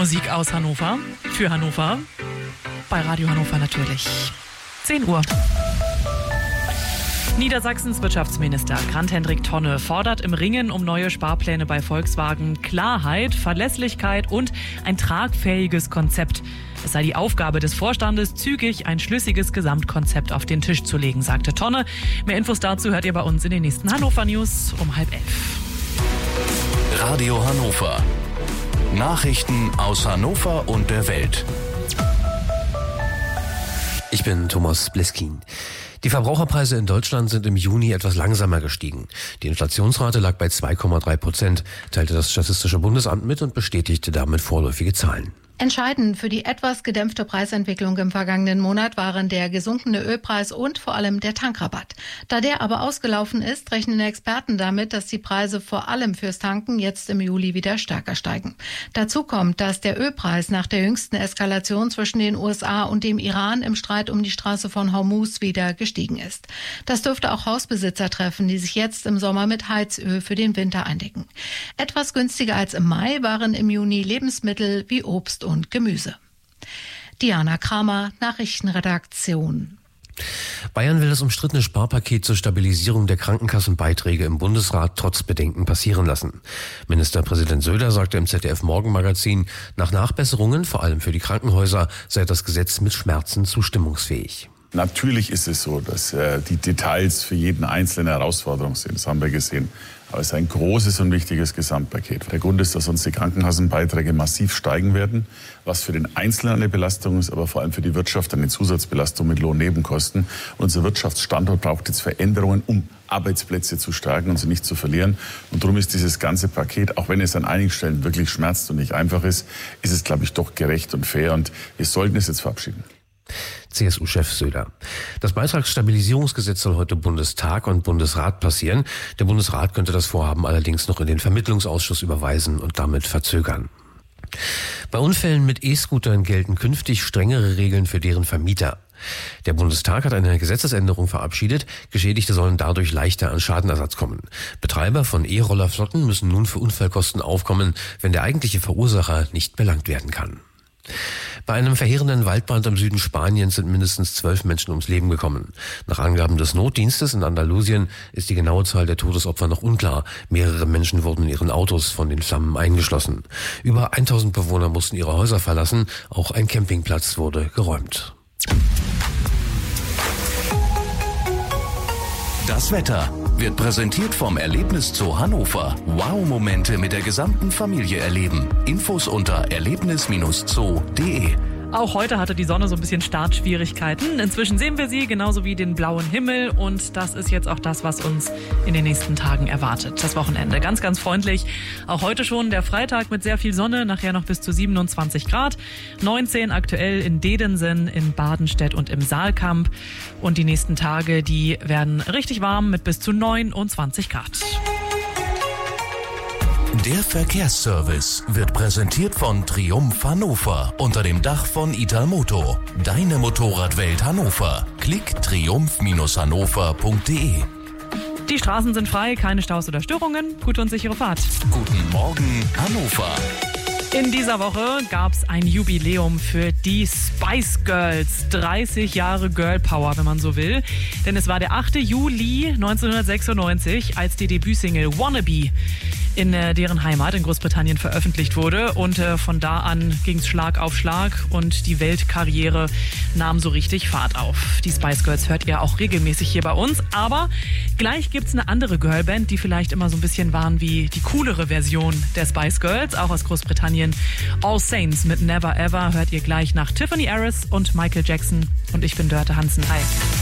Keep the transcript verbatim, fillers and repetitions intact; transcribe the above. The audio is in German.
Musik aus Hannover, für Hannover, bei Radio Hannover natürlich. zehn Uhr. Niedersachsens Wirtschaftsminister Grant-Hendrik Tonne fordert im Ringen um neue Sparpläne bei Volkswagen Klarheit, Verlässlichkeit und ein tragfähiges Konzept. Es sei die Aufgabe des Vorstandes, zügig ein schlüssiges Gesamtkonzept auf den Tisch zu legen, sagte Tonne. Mehr Infos dazu hört ihr bei uns in den nächsten Hannover News um halb elf. Radio Hannover. Nachrichten aus Hannover und der Welt. Ich bin Thomas Bleskin. Die Verbraucherpreise in Deutschland sind im Juni etwas langsamer gestiegen. Die Inflationsrate lag bei zwei Komma drei Prozent, teilte das Statistische Bundesamt mit und bestätigte damit vorläufige Zahlen. Entscheidend für die etwas gedämpfte Preisentwicklung im vergangenen Monat waren der gesunkene Ölpreis und vor allem der Tankrabatt. Da der aber ausgelaufen ist, rechnen Experten damit, dass die Preise vor allem fürs Tanken jetzt im Juli wieder stärker steigen. Dazu kommt, dass der Ölpreis nach der jüngsten Eskalation zwischen den U S A und dem Iran im Streit um die Straße von Hormuz wieder gestiegen ist. Das dürfte auch Hausbesitzer treffen, die sich jetzt im Sommer mit Heizöl für den Winter eindecken. Etwas günstiger als im Mai waren im Juni Lebensmittel wie Obst und Gemüse. Diana Kramer, Nachrichtenredaktion. Bayern will das umstrittene Sparpaket zur Stabilisierung der Krankenkassenbeiträge im Bundesrat trotz Bedenken passieren lassen. Ministerpräsident Söder sagte im Z D F-Morgenmagazin, nach Nachbesserungen, vor allem für die Krankenhäuser, sei das Gesetz mit Schmerzen zustimmungsfähig. Natürlich ist es so, dass äh, die Details für jeden einzelne Herausforderung sind. Das haben wir gesehen. Aber es ist ein großes und wichtiges Gesamtpaket. Der Grund ist, dass uns die Krankenkassenbeiträge massiv steigen werden, was für den Einzelnen eine Belastung ist, aber vor allem für die Wirtschaft eine Zusatzbelastung mit Lohnnebenkosten. Unser Wirtschaftsstandort braucht jetzt Veränderungen, um Arbeitsplätze zu stärken und sie nicht zu verlieren. Und darum ist dieses ganze Paket, auch wenn es an einigen Stellen wirklich schmerzt und nicht einfach ist, ist es, glaube ich, doch gerecht und fair. Und wir sollten es jetzt verabschieden. C S U-Chef Söder. Das Beitragsstabilisierungsgesetz soll heute Bundestag und Bundesrat passieren. Der Bundesrat könnte das Vorhaben allerdings noch in den Vermittlungsausschuss überweisen und damit verzögern. Bei Unfällen mit E-Scootern gelten künftig strengere Regeln für deren Vermieter. Der Bundestag hat eine Gesetzesänderung verabschiedet. Geschädigte sollen dadurch leichter an Schadenersatz kommen. Betreiber von E-Rollerflotten müssen nun für Unfallkosten aufkommen, wenn der eigentliche Verursacher nicht belangt werden kann. Bei einem verheerenden Waldbrand im Süden Spaniens sind mindestens zwölf Menschen ums Leben gekommen. Nach Angaben des Notdienstes in Andalusien ist die genaue Zahl der Todesopfer noch unklar. Mehrere Menschen wurden in ihren Autos von den Flammen eingeschlossen. Über tausend Bewohner mussten ihre Häuser verlassen. Auch ein Campingplatz wurde geräumt. Das Wetter wird präsentiert vom Erlebniszoo Hannover. Wow-Momente mit der gesamten Familie erleben. Infos unter erlebnis Bindestrich zoo punkt de. Auch heute hatte die Sonne so ein bisschen Startschwierigkeiten. Inzwischen sehen wir sie, genauso wie den blauen Himmel. Und das ist jetzt auch das, was uns in den nächsten Tagen erwartet. Das Wochenende ganz, ganz freundlich. Auch heute schon der Freitag mit sehr viel Sonne. Nachher noch bis zu siebenundzwanzig Grad. neunzehn aktuell in Dedensen, in Badenstedt und im Saalkamp. Und die nächsten Tage, die werden richtig warm mit bis zu neunundzwanzig Grad. Der Verkehrsservice wird präsentiert von Triumph Hannover unter dem Dach von Italmoto. Deine Motorradwelt Hannover. Klick triumph hannover punkt de. Die Straßen sind frei, keine Staus oder Störungen. Gute und sichere Fahrt. Guten Morgen Hannover. In dieser Woche gab es ein Jubiläum für die Spice Girls. dreißig Jahre Girl Power, wenn man so will. Denn es war der achte Juli neunzehnhundertsechsundneunzig, als die Debütsingle Wannabe in äh, deren Heimat in Großbritannien veröffentlicht wurde. Und äh, von da an ging es Schlag auf Schlag und die Weltkarriere nahm so richtig Fahrt auf. Die Spice Girls hört ihr auch regelmäßig hier bei uns. Aber gleich gibt's eine andere Girlband, die vielleicht immer so ein bisschen waren wie die coolere Version der Spice Girls, auch aus Großbritannien. All Saints mit Never Ever hört ihr gleich nach Tiffany Harris und Michael Jackson. Und ich bin Dörte Hansen. Hi.